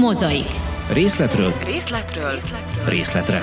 Mozaik. Részletről Részletre.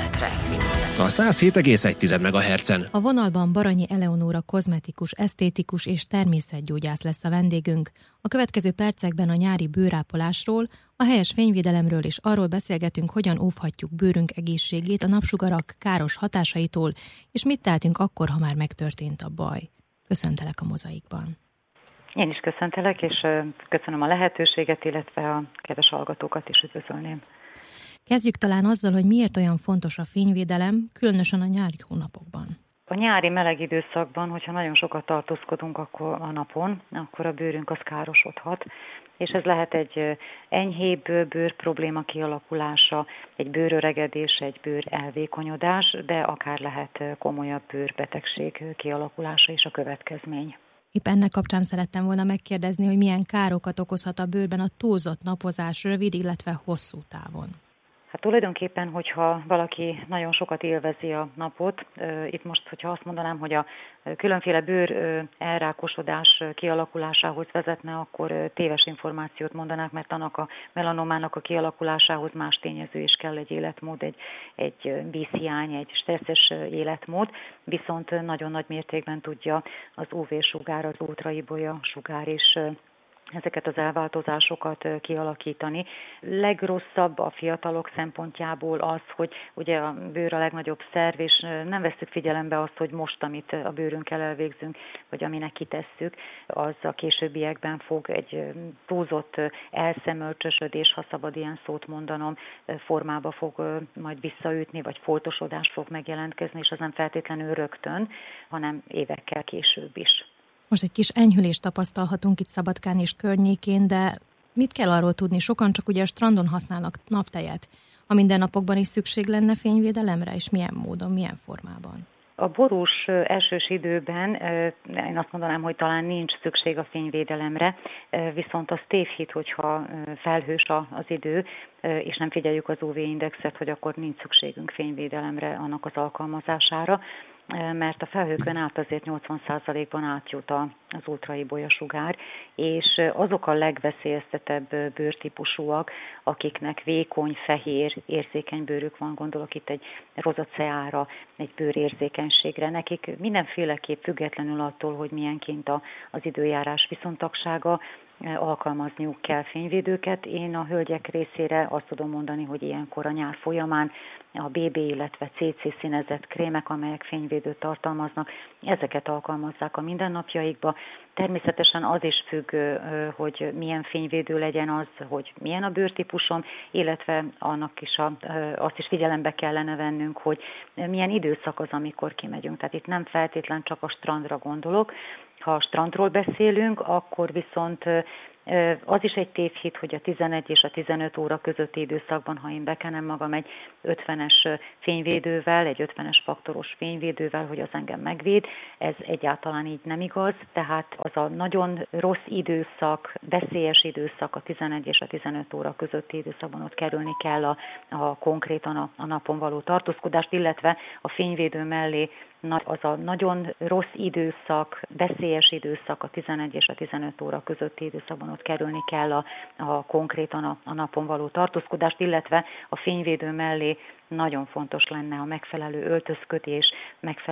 a 107,1 MHz-en. A vonalban Baranyi Eleonóra kozmetikus, esztétikus és természetgyógyász lesz a vendégünk. A következő percekben a nyári bőrápolásról, a helyes fényvédelemről és arról beszélgetünk, hogyan óvhatjuk bőrünk egészségét a napsugarak káros hatásaitól, és mit tehetünk akkor, ha már megtörtént a baj. Köszöntelek a Mozaikban. Én is köszöntelek, és köszönöm a lehetőséget, illetve a kedves hallgatókat is üdvözölném. Kezdjük talán azzal, hogy miért olyan fontos a fényvédelem, különösen a nyári hónapokban. A nyári meleg időszakban, hogyha nagyon sokat tartózkodunk akkor a napon, akkor a bőrünk az károsodhat, és ez lehet egy enyhébb bőr probléma kialakulása, egy bőröregedés, egy bőr elvékonyodás, de akár lehet komolyabb bőrbetegség kialakulása is a következmény. Épp ennek kapcsán szerettem volna megkérdezni, hogy milyen károkat okozhat a bőrben a túlzott napozás rövid, illetve hosszú távon. Hát tulajdonképpen, hogyha valaki nagyon sokat élvezi a napot, itt most, hogyha azt mondanám, hogy a különféle bőr elrákosodás kialakulásához vezetne, akkor téves információt mondanák, mert annak a melanomának a kialakulásához más tényező is kell, egy életmód, egy vízhiány, egy stresszes életmód, viszont nagyon nagy mértékben tudja az UV-sugár, az ultraibolya sugár is ezeket az elváltozásokat kialakítani. Legrosszabb a fiatalok szempontjából az, hogy ugye a bőr a legnagyobb szerv, és nem vesszük figyelembe azt, hogy most, amit a bőrünkkel elvégzünk, vagy aminek kitesszük, az a későbbiekben fog egy túlzott elszemölcsösödés, ha szabad ilyen szót mondanom, formába fog majd visszaütni, vagy foltosodás fog megjelentkezni, és az nem feltétlenül rögtön, hanem évekkel később is. Most egy kis enyhülést tapasztalhatunk itt Szabadkán és környékén, de mit kell arról tudni? Sokan csak ugye a strandon használnak naptejet. A mindennapokban is szükség lenne fényvédelemre, és milyen módon, milyen formában? A borús esős időben én azt mondanám, hogy talán nincs szükség a fényvédelemre, viszont az tévhit, hogyha felhős az idő, és nem figyeljük az UV-indexet, hogy akkor nincs szükségünk fényvédelemre, annak az alkalmazására, mert a felhőkön át azért 80%-ban átjut az ultraibolya sugár, és azok a legveszélyeztetebb bőrtípusúak, akiknek vékony, fehér, érzékeny bőrük van, gondolok itt egy rozaceára, egy bőrérzékenységre, nekik mindenféleképp függetlenül attól, hogy milyen kint az időjárás viszontagsága, alkalmazniuk kell fényvédőket. Én a hölgyek részére azt tudom mondani, hogy ilyenkor a nyár folyamán a BB, illetve CC színezett krémek, amelyek fényvédőt tartalmaznak, ezeket alkalmazzák a mindennapjaikba. Természetesen az is függ, hogy milyen fényvédő legyen az, hogy milyen a bőrtípusom, illetve annak is azt is figyelembe kellene vennünk, hogy milyen időszak az, amikor kimegyünk. Tehát itt nem feltétlen csak a strandra gondolok. Ha a strandról beszélünk, akkor viszont az is egy tévhit, hogy a 11 és a 15 óra közötti időszakban, ha én bekenem magam egy 50-es fényvédővel, egy 50-es faktoros fényvédővel, hogy az engem megvéd, ez egyáltalán így nem igaz, tehát az a nagyon rossz időszak, veszélyes időszak a 11 és a 15 óra közötti időszakban, ott kerülni kell konkrétan a napon való tartózkodást, illetve a fényvédő mellé az a nagyon rossz időszak, veszélyes időszak a 11 és a 15 óra közötti időszakban, ott kerülni kell konkrétan a napon való tartózkodást, illetve a fényvédő mellé nagyon fontos lenne a megfelelő öltözködés, megfelelő